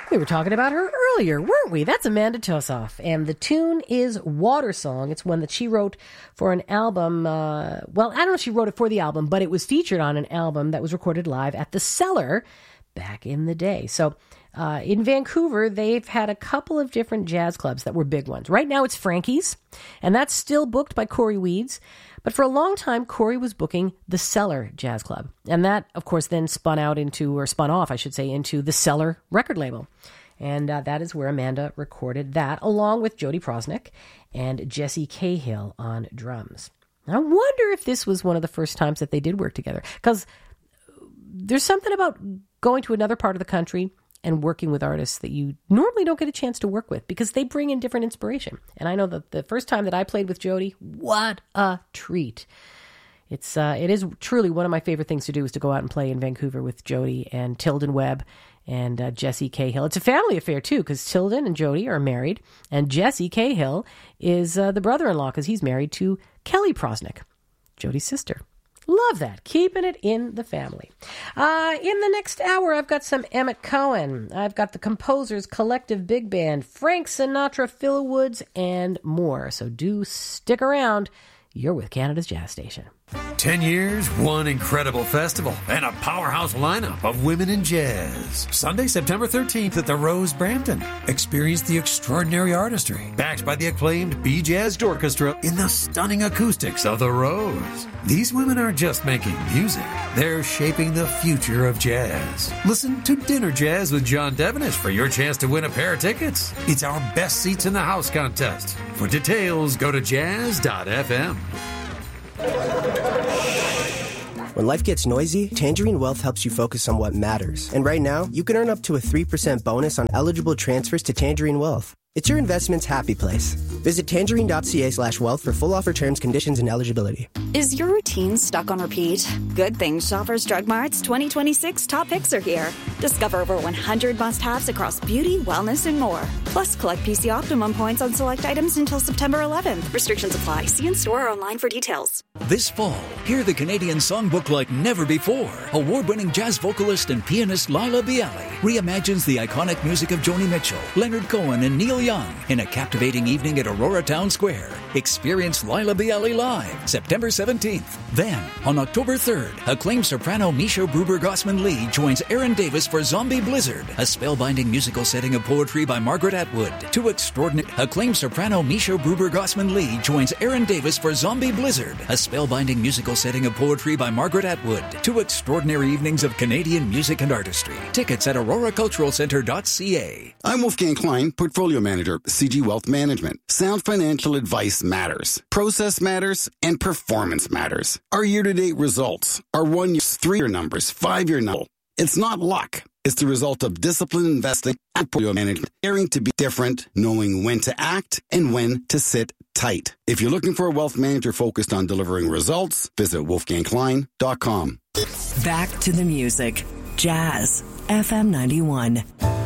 We were talking about her earlier, weren't we? That's Amanda Tosoff. And the tune is Water Song. It's one that she wrote for an album. Well, I don't know if she wrote it for the album, but it was featured on an album that was recorded live at the Cellar back in the day. So in Vancouver, they've had a couple of different jazz clubs that were big ones. Right now it's Frankie's, and that's still booked by Corey Weeds. But for a long time, Corey was booking the Cellar Jazz Club. And that, of course, then spun off, into the Cellar record label. And that is where Amanda recorded that, along with Jody Prosnick and Jesse Cahill on drums. I wonder if this was one of the first times that they did work together. Because there's something about going to another part of the country and working with artists that you normally don't get a chance to work with because they bring in different inspiration. And I know that the first time that I played with Jody, what a treat. It is truly one of my favorite things to do is to go out and play in Vancouver with Jody and Tilden Webb and Jesse Cahill. It's a family affair too because Tilden and Jody are married and Jesse Cahill is the brother-in-law because he's married to Kelly Prosnick, Jody's sister. Love that. Keeping it in the family. In the next hour, I've got some Emmett Cohen. I've got the Composers Collective Big Band, Frank Sinatra, Phil Woods, and more. So do stick around. You're with Canada's Jazz Station. 10 years, one incredible festival, and a powerhouse lineup of women in jazz. Sunday, September 13th at the Rose Brampton. Experience the extraordinary artistry, backed by the acclaimed B-Jazz Orchestra in the stunning acoustics of the Rose. These women aren't just making music, they're shaping the future of jazz. Listen to Dinner Jazz with John Devenish for your chance to win a pair of tickets. It's our Best Seats in the House contest. For details, go to jazz.fm. When life gets noisy, Tangerine Wealth helps you focus on what matters. And right now, you can earn up to a 3% bonus on eligible transfers to Tangerine Wealth. It's your investment's happy place. Visit tangerine.ca/wealth for full offer terms, conditions, and eligibility. Is your routine stuck on repeat? Good thing Shoppers Drug Mart's 2026 top picks are here. Discover over 100 must-haves across beauty, wellness, and more. Plus, collect PC Optimum points on select items until September 11th. Restrictions apply. See in-store or online for details. This fall, hear the Canadian songbook like never before. Award-winning jazz vocalist and pianist Laila Bialy reimagines the iconic music of Joni Mitchell, Leonard Cohen, and Neil Young in a captivating evening at Aurora Town Square. Experience Laila Bialy live September 17th. Then, on October 3rd, acclaimed soprano Misha Gruber-Gossman-Lee joins Aaron Davis for Zombie Blizzard, a spellbinding musical setting of poetry by Margaret Atwood. Acclaimed soprano Misha Gruber-Gossman-Lee joins Aaron Davis for Zombie Blizzard, a spellbinding musical setting of poetry by Margaret Atwood. 2 extraordinary evenings of Canadian music and artistry. Tickets at auroraculturalcentre.ca. I'm Wolfgang Klein, Portfolio Manager, CG Wealth Management. Sound financial advice matters. Process matters, and performance matters. Our year-to-date results, our 1 year, 3-year numbers, 5-year numbers. It's not luck. It's the result of disciplined investing and portfolio management, daring to be different, knowing when to act and when to sit tight. If you're looking for a wealth manager focused on delivering results, visit wolfgangklein.com. Back to the music. Jazz FM 91.